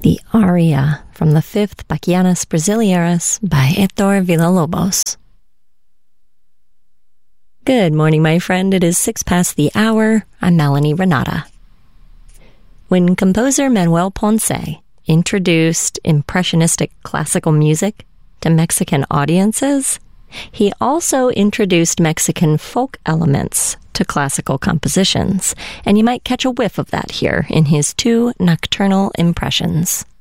the aria from the fifth Bachianas Brasileiras by Héctor Villa-Lobos. Good morning, my friend. It is 6 past the hour. I'm Melanie Renata. When composer Manuel Ponce introduced impressionistic classical music to Mexican audiences, he also introduced Mexican folk elements to classical compositions, and you might catch a whiff of that here in his 2 nocturnal impressions.